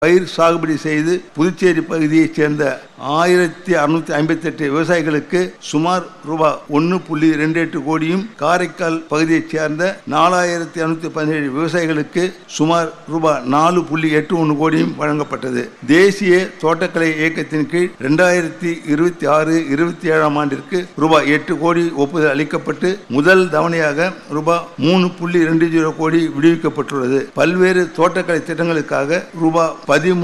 பயிர் சாகுபடி செய்து புதுச்சேரி பகுதியைச் சேர்ந்த 1658 விவசாயிகளுக்கு சுமார் ரூபாய் 1.28 கோடியும், காரைக்கால் பகுதியைச் சேர்ந்த 4217 விவசாயிகளுக்கு சுமார் ரூபாய் 4.81 கோடியும் வழங்கப்பட்டது. தேசிய தோட்டக்கலை இயக்கத்தின் கீழ் 2026-27 ஆண்டிற்கு ரூபாய் 8 கோடி ஒப்புதல் அளிக்கப்பட்டு முதல் தவணையாக ரூபாய் 3.20 கோடி விடுவிக்கப்பட்டுள்ளது. பல்வேறு தோட்டக்கலை திட்டங்களுக்காக ரூபாய்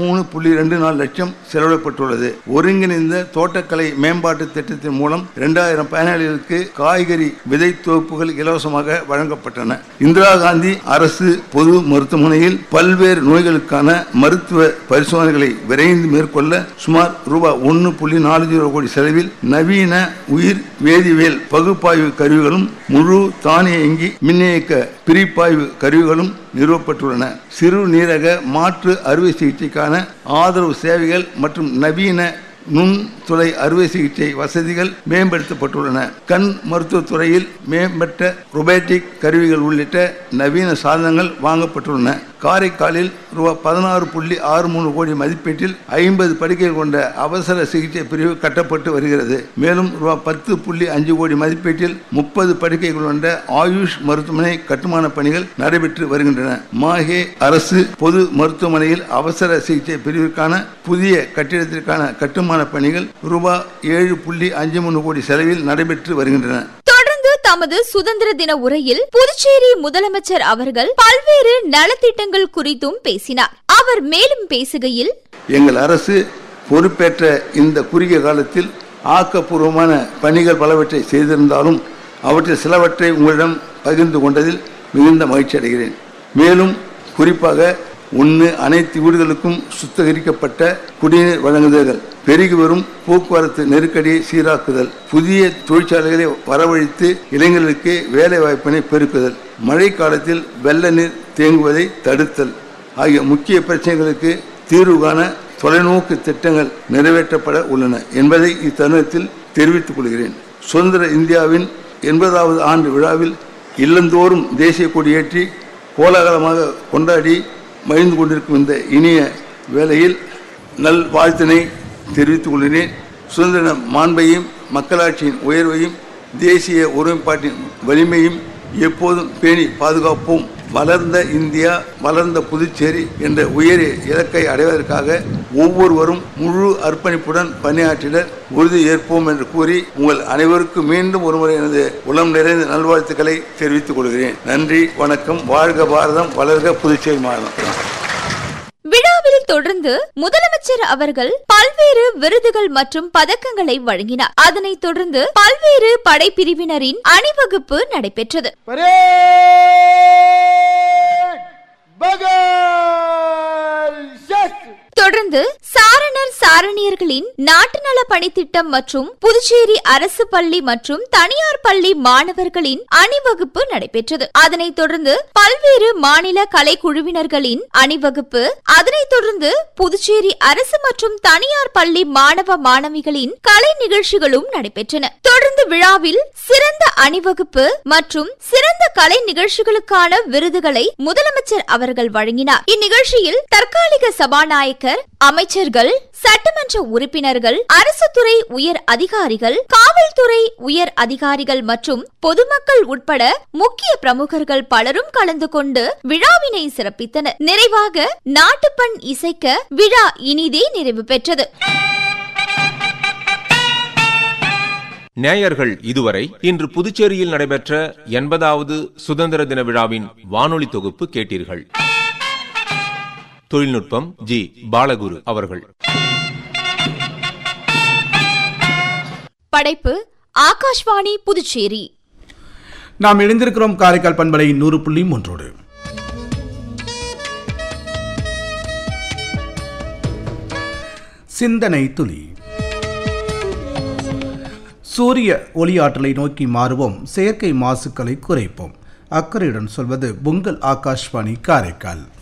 13.24 லட்சம் செலவிடப்பட்டுள்ளது. ஒருங்கிணைந்த தோட்டக்கலை மேம்பாட்டு திட்டத்தின் மூலம் 2000 பயனாளிகளுக்கு காய்கறி விதை தொகுப்புகள் இலவசமாக வழங்கப்பட்டன. இந்திரா காந்தி அரசு பொது மருத்துவமனையில் பல்வேறு நோய்களுக்கான மருத்துவ பரிசோதனைகளை விரைந்து மேற்கொள்ள சுமார் ரூபாய் 1.40 கோடி செலவில் நவீன உயிர் வேதியியல் பகுப்பாய்வு கருவிகளும் முழு தானியங்கி மின்னியக்க பிரிப்பாய்வு கருவிகளும் நிறுவப்பட்டுள்ளன. சிறுநீரக மாற்று அறுவை சிகிச்சைக்கான ஆதரவு சேவைகள் மற்றும் நவீன நுண்துளை அறுவை சிகிச்சை வசதிகள் மேம்படுத்தப்பட்டுள்ளன. கண் மருத்துவத்துறையில் மேம்பட்ட ரொபோட்டிக் கருவிகள் உள்ளிட்ட நவீன சாதனங்கள் வாங்கப்பட்டுள்ளன. காரைக்காலில் ரூபாய் 16.63 கோடி மதிப்பீட்டில் 50 படுக்கைகள் கொண்ட அவசர சிகிச்சை பிரிவு கட்டப்பட்டு வருகிறது. மேலும் ரூபாய் 10.5 கோடி மதிப்பீட்டில் 30 படுக்கைகள் கொண்ட ஆயுஷ் மருத்துவமனை கட்டுமான பணிகள் நடைபெற்று வருகின்றன. மாஹே அரசு பொது மருத்துவமனையில் அவசர சிகிச்சை பிரிவிற்கான புதிய கட்டிடத்திற்கான கட்டுமான பணிகள் ரூபாய் 7.53 கோடி செலவில் நடைபெற்று வருகின்றன. தமது சுதந்திர தின உரையில் புதுச்சேரி முதலமைச்சர் அவர்கள் பல்வேறு நலத்திட்டங்கள் குறித்தும் பேசினார். அவர் மேலும் பேசுகையில், எங்கள் அரசு பொறுப்பேற்ற இந்த குறுகிய காலத்தில் ஆக்கப்பூர்வமான பணிகள் பலவற்றை செய்திருந்தாலும் அவற்றில் சிலவற்றை உங்களிடம் பகிர்ந்து கொண்டதில் மிகுந்த மகிழ்ச்சி அடைகிறேன். மேலும் குறிப்பாக அனைத்து வீடுகளுக்கும் சுத்திகரிக்கப்பட்ட குடிநீர் வழங்குதல்கள், பெருகி வரும் போக்குவரத்து நெருக்கடியை சீராக்குதல், புதிய தொழிற்சாலைகளை வரவழைத்து இளைஞர்களுக்கு வேலை வாய்ப்பினை பெருக்குதல், மழை காலத்தில் வெள்ள நீர் தேங்குவதை தடுத்தல் ஆகிய முக்கிய பிரச்சனைகளுக்கு தீர்வு காண தொலைநோக்கு திட்டங்கள் நிறைவேற்றப்பட உள்ளன என்பதை இத்தருணத்தில் தெரிவித்துக் கொள்கிறேன். சுதந்திர இந்தியாவின் 80வது ஆண்டு விழாவில் இல்லந்தோறும் தேசிய கொடியேற்றி கோலாகலமாக கொண்டாடி மகிழ்ந்து கொண்டிருக்கும் இந்த இனிய வேளையில் நல் வாழ்த்தினை தெரிவித்துக் கொள்கிறேன். சுதந்திர மாண்பையும் மக்களாட்சியின் உயர்வையும் தேசிய ஒருமைப்பாட்டின் வலிமையும் எப்போதும் பேணி பாதுகாப்போம். வளர்ந்த இந்தியா, வளர்ந்த புதுச்சேரி என்ற உயரிய இலக்கை அடைவதற்காக ஒவ்வொருவரும் முழு அர்ப்பணிப்புடன் பணியாற்றிட உறுதி ஏற்போம் என்று கூறி உங்கள் அனைவருக்கும் மீண்டும் ஒருமுறை எனது உளம் நிறைந்த நல்வாழ்த்துக்களை தெரிவித்துக் கொள்கிறேன். நன்றி, வணக்கம். வாழ்க பாரதம், வளர்க புதுச்சேரி மாநிலம். விழாவில் தொடர்ந்து முதலமைச்சர் அவர்கள் பல்வேறு விருதுகள் மற்றும் பதக்கங்களை வழங்கினார். அதனைத் தொடர்ந்து பல்வேறு படைப்பிரிவினரின் அணிவகுப்பு நடைபெற்றது. தொடர்ந்து சாரணர் சாரணியர்களின் நாட்டு நல பணித்திட்டம் மற்றும் புதுச்சேரி அரசு பள்ளி மற்றும் தனியார் பள்ளி மாணவர்களின் அணிவகுப்பு நடைபெற்றது. அதனைத் தொடர்ந்து பல்வேறு மாநில கலைக்குழுவினர்களின் அணிவகுப்பு, அதனைத் தொடர்ந்து புதுச்சேரி அரசு மற்றும் தனியார் பள்ளி மாணவ மாணவிகளின் கலை நிகழ்ச்சிகளும் நடைபெற்றன. தொடர்ந்து விழாவில் சிறந்த அணிவகுப்பு மற்றும் சிறந்த கலை நிகழ்ச்சிகளுக்கான விருதுகளை முதலமைச்சர் அவர்கள் வழங்கினார். இந்நிகழ்ச்சியில் தற்காலிக சபாநாயகர், அமைச்சர்கள், சட்டமன்ற உறுப்பினர்கள், அரசு துறை உயர் அதிகாரிகள், காவல்துறை உயர் அதிகாரிகள் மற்றும் பொதுமக்கள் உட்பட முக்கிய பிரமுகர்கள் பலரும் கலந்து கொண்டு விழாவினை சிறப்பித்தனர். நிறைவாக நாட்டுப்பண் இசைக்க விழா இனிதே நிறைவு பெற்றது. நேயர்கள் இதுவரை இன்று புதுச்சேரியில் நடைபெற்ற 80வது சுதந்திர தின விழாவின் வானொலி தொகுப்பு கேட்டீர்கள். தொழில்நுட்பம் ஜி பாலகுரு அவர்கள். படைப்பு ஆகாஷ்வாணி புதுச்சேரி. நாம் இணைந்திருக்கிறோம் காரைக்கால் பண்பலை 100.3. சிந்தனை துளி. சூரிய ஒளி ஆற்றலை நோக்கி மாறுவோம், செயற்கை மாசுக்களை குறைப்போம். அக்கறையுடன் சொல்வது உங்கள் ஆகாஷ்வாணி காரைக்கால்.